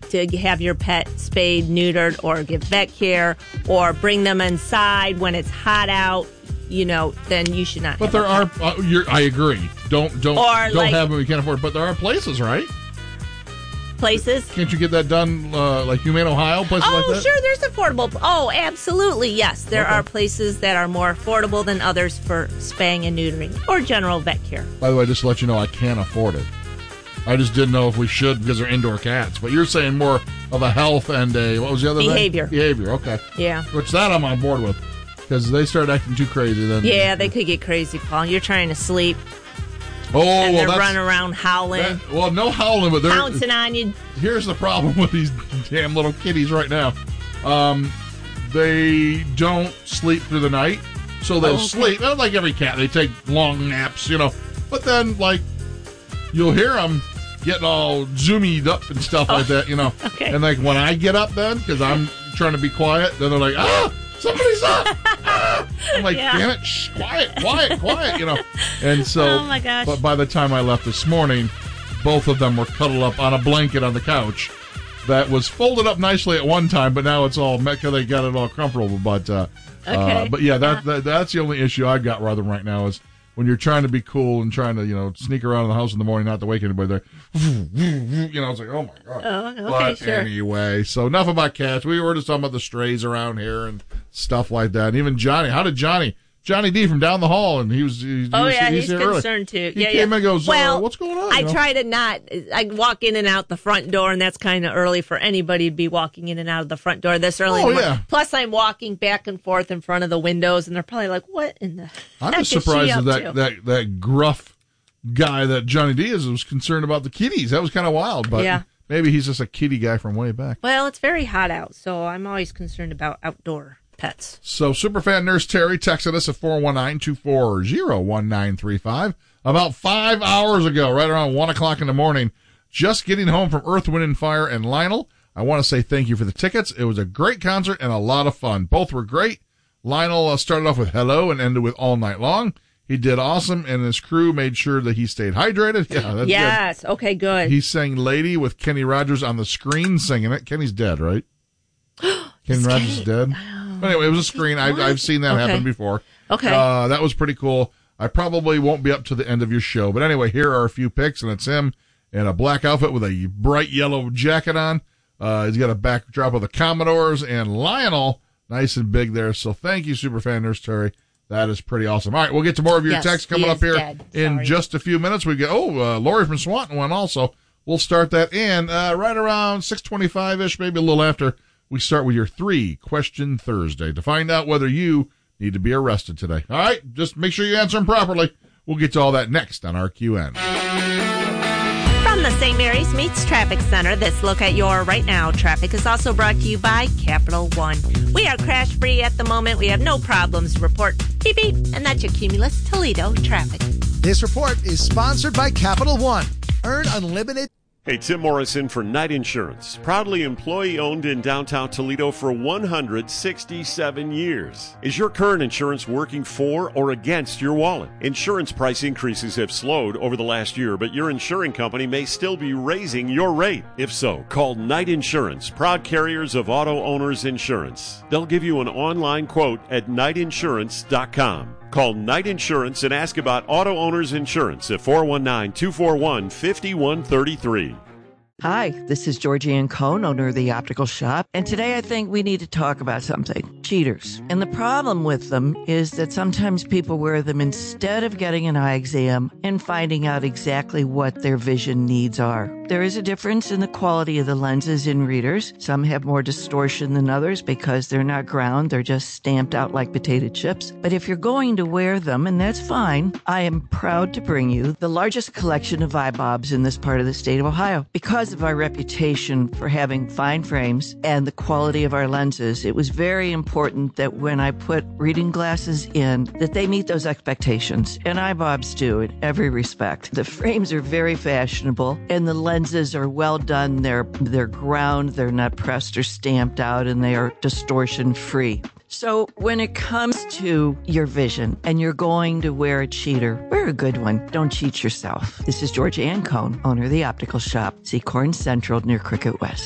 to have your pet spayed, neutered, or give vet care, or bring them inside when it's hot out, then you should not. But there are. I agree. Don't have them. You can't afford it. But there are places, right? Places. Can't you get that done, like Humane Ohio, places like that? Oh, sure. There's affordable. Oh, absolutely. Yes, there are places that are more affordable than others for spaying and neutering or general vet care. By the way, just to let you know, I can't afford it. I just didn't know if we should because they're indoor cats. But you're saying more of a health and what was the other Behavior. thing? Behavior. Okay. Yeah. Which that I'm on board with because they start acting too crazy then. Yeah, they could get crazy, Paul. You're trying to sleep. Oh, and they're running around howling. No howling, but they're pouncing on you. Here's the problem with these damn little kitties right now. They don't sleep through the night, so they'll sleep. Like every cat, they take long naps, But then, you'll hear them getting all zoomied up and stuff like that, Okay. And when I get up then, because I'm trying to be quiet, then they're like, somebody's up. I'm like, damn it, shh, quiet, And so, oh my gosh. But by the time I left this morning, both of them were cuddled up on a blanket on the couch that was folded up nicely at one time, but now it's all Mecca. They got it all comfortable. But yeah, that's the only issue I've got with them right now is when you're trying to be cool and trying to sneak around in the house in the morning, not to wake anybody there. It's like, oh my god. Oh, okay, but sure. anyway, so enough about cats. We were just talking about the strays around here and stuff like that. And even Johnny, how did Johnny D from down the hall, and he's he's here concerned early. too. He came in and goes, what's going on? I try to not. I walk in and out the front door, and that's kind of early for anybody to be walking in and out of the front door this early. Plus, I'm walking back and forth in front of the windows, and they're probably like, "What in the?" I'm just surprised that gruff guy that Johnny D was concerned about the kitties. That was kind of wild, but maybe he's just a kitty guy from way back. Well, it's very hot out, so I'm always concerned about outdoor pets. So Superfan Nurse Terry texted us at 419-240-1935 about 5 hours ago, right around 1 o'clock in the morning, just getting home from Earth, Wind, and Fire and Lionel. I want to say thank you for the tickets. It was a great concert and a lot of fun. Both were great. Lionel started off with Hello and ended with All Night Long. He did awesome, and his crew made sure that he stayed hydrated. Yeah, that's yes. Good. Okay, good. He sang Lady with Kenny Rogers on the screen singing it. Kenny's dead, right? Kenny Rogers is dead. But anyway, it was a screen. I've seen that happen before. Okay. That was pretty cool. I probably won't be up to the end of your show. But anyway, here are a few pics, and it's him in a black outfit with a bright yellow jacket on. He's got a backdrop of the Commodores, and Lionel, nice and big there. So thank you, Superfan Nurse Terry. That is pretty awesome. All right, we'll get to more of your texts coming up here in just a few minutes. We get Lori from Swanton one also. We'll start that in right around 6:25-ish, maybe a little after. We start with your 3-question Thursday to find out whether you need to be arrested today. All right, just make sure you answer them properly. We'll get to all that next on RQN. From the St. Mary's Meets Traffic Center, this Look at Your Right Now traffic is also brought to you by Capital One. We are crash-free at the moment. We have no problems to report. Beep, beep. And that's your Cumulus Toledo traffic. This report is sponsored by Capital One. Earn unlimited. Hey, Tim Morrison for Knight Insurance. Proudly employee-owned in downtown Toledo for 167 years. Is your current insurance working for or against your wallet? Insurance price increases have slowed over the last year, but your insuring company may still be raising your rate. If so, call Knight Insurance, proud carriers of auto owners insurance. They'll give you an online quote at knightinsurance.com. Call Knight Insurance and ask about auto owners insurance at 419-241-5133. Hi, this is Georgianne Cohn, owner of the Optical Shop, and today I think we need to talk about something. Cheaters. And the problem with them is that sometimes people wear them instead of getting an eye exam and finding out exactly what their vision needs are. There is a difference in the quality of the lenses in readers. Some have more distortion than others because they're not ground, they're just stamped out like potato chips. But if you're going to wear them, and that's fine, I am proud to bring you the largest collection of eye bobs in this part of the state of Ohio. Because of our reputation for having fine frames and the quality of our lenses, it was very important that when I put reading glasses in, that they meet those expectations. And eye bobs do in every respect. The frames are very fashionable, and the lenses are well done. They're ground, they're not pressed or stamped out, and they are distortion free. So when it comes to your vision and you're going to wear a cheater, wear a good one. Don't cheat yourself. This is Georgianne Cohn, owner of the Optical Shop, Seacorn Central near Cricket West.